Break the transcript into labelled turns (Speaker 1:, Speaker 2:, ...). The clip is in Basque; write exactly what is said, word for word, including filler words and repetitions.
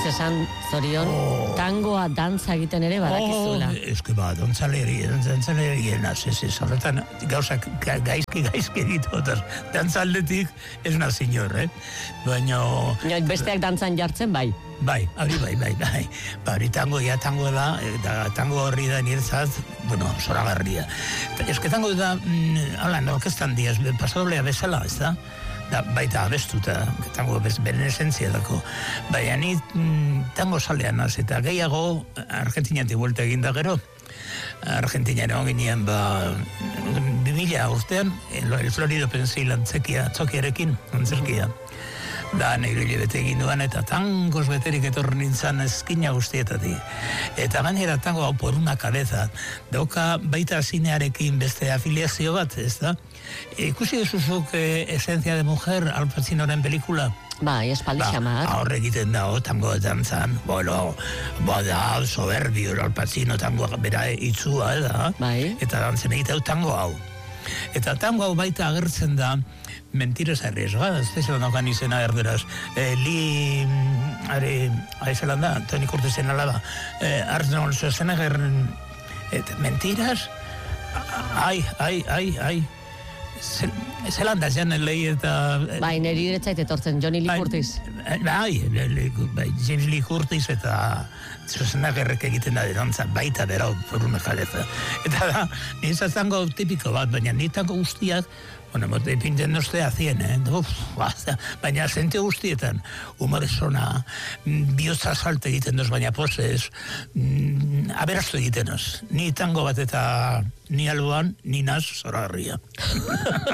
Speaker 1: esan, Zorion,
Speaker 2: oh.
Speaker 1: tangoa dantza egiten ere badakizula.
Speaker 2: Oh, eske ba, dantzaleri, dantzaleri ez, ez, ez, horretan gauzak gaizki, gaizki ditu, dantzaldetik ez una señor, eh? Baina...
Speaker 1: Besteak dantzan jartzen, bai.
Speaker 2: Bai, hori bai, bai, bai. Ba, hori tango, ja tango da, eta tango horri da niretzat, bueno, zoragarria. Ez que tango da, hala, mm, orkestan diaz, pasadoblea bezala, ez da? Da, baita abestuta, tango bez, beren esentzia dako. Baina ni mm, tango salean az, eta gehiago Argentinatik buelta egin da gero. Argentinaren onginean, ba, bimila urtean, el Florido Pensil antzekia, txokiarekin, antzerkia. Da, nire bete egin duan, eta tangos beterik etorri nintzen eskina guztietatik. Eta gainera tango hau por una cabeza. Dauka baita zinearekin beste afiliazio bat, ez da? Ikusi duzuzuk eh, Esencia de Mujer, Al Pacinoren pelikula?
Speaker 1: Bai, espaldi xamar.
Speaker 2: Ba, horre egiten da, tango dantzan, bueno, bada, soberbio, Al Pacino tango bera itzua, da?
Speaker 1: Bai.
Speaker 2: Eta dantzen egiteu tango hau. Eta tango hau baita agertzen da, mentiras arriesgadas, ez zelan daukan izena erderaz. Eh, li, are, aizelan da, Toni Kurtesen alaba, eh, Arnold Schwarzenegger, et, mentiras, ai, ai, ai, ai, zelan da zen lehi eta...
Speaker 1: Bai, neri diretzait etortzen, Johnny Lee Curtis.
Speaker 2: Bai, bai, James Lee Curtis eta Schwarzeneggerrek egiten da dantza, baita berau, por una cabeza. Eta da, nintzazango tipiko bat, baina nintzango guztiak, bueno, mote pinten noste azien, eh? Uf, baina zente guztietan, humorezona, bihotza salte egiten doz, baina posez, mm, aberastu egiten doz. Ni tango bat eta ni aluan, ni naz, zoragarria.